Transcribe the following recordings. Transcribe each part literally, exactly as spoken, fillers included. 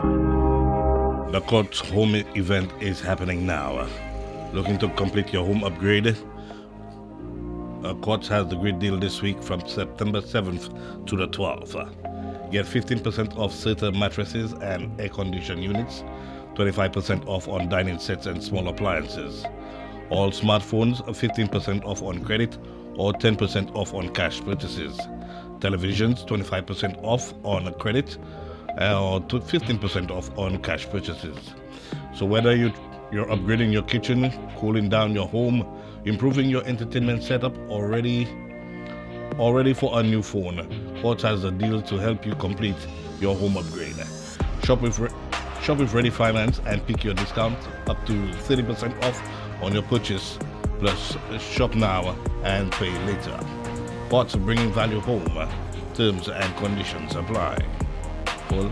The Courts home event is happening now. Looking to complete your home upgrade? Uh, Courts has the great deal this week from September seventh to the twelfth. Get fifteen percent off certain mattresses and air-conditioned units, twenty-five percent off on dining sets and small appliances. All smartphones, fifteen percent off on credit or ten percent off on cash purchases. Televisions, twenty-five percent off on credit or fifteen percent off on cash purchases. So whether you, you're upgrading your kitchen, cooling down your home, improving your entertainment setup, or ready, or ready for a new phone, Courts has a deal to help you complete your home upgrade. Shop with, shop with Ready Finance and pick your discount up to thirty percent off on your purchase, plus shop now and pay later. Courts bringing value home. Terms and conditions apply. Paul?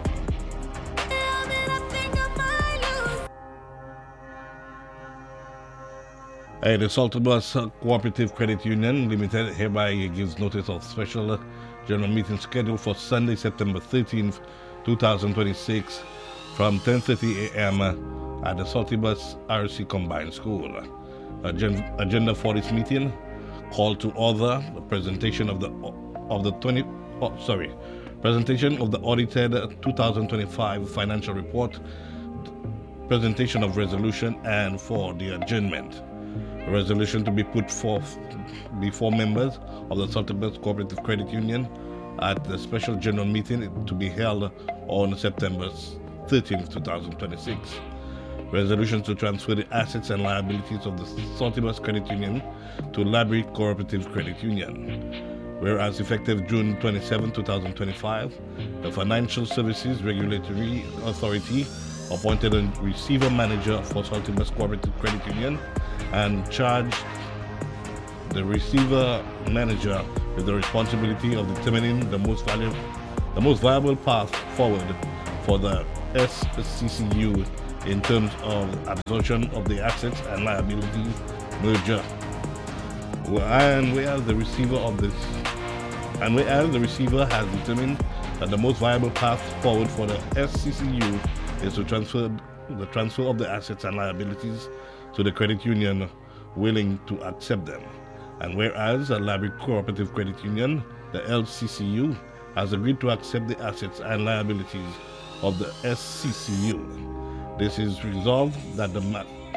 Hey, the Saltibus Cooperative Credit Union Limited hereby gives notice of special general meeting scheduled for Sunday, September thirteenth, twenty twenty-six from ten thirty a.m. at the Saltibus R C Combined School. Agenda, agenda for this meeting: call to order the presentation of the of the twenty oh, sorry presentation of the audited twenty twenty-five financial report, presentation of resolution, and for the adjournment. A resolution to be put forth before members of the Saltibus Cooperative Credit Union at the special general meeting to be held on September thirteenth, twenty twenty-six. Resolution to transfer the assets and liabilities of the Saltibus Credit Union to Library Cooperative Credit Union. Whereas effective June twenty-seventh, twenty twenty-five, the Financial Services Regulatory Authority appointed a receiver manager for Saltibus Cooperative Credit Union and charged the receiver manager with the responsibility of determining the most valuable, the most viable path forward for the S C C U in terms of absorption of the assets and liabilities merger. And whereas the receiver of this, and whereas the receiver has determined that the most viable path forward for the S C C U is to transfer the transfer of the assets and liabilities to the credit union willing to accept them. And whereas the Library Cooperative Credit Union, the L C C U, has agreed to accept the assets and liabilities of the S C C U. This is resolved that the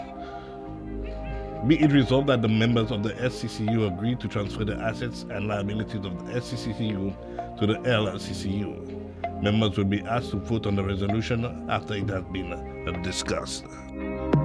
be it resolved that the members of the S C C U agree to transfer the assets and liabilities of the S C C U to the L C C U. Members will be asked to vote on the resolution after it has been discussed.